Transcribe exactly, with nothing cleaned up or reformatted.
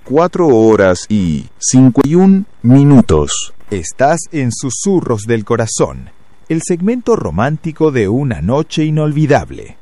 cuatro horas y cincuenta y un minutos. Estás en Susurros del Corazón, el segmento romántico de una noche inolvidable.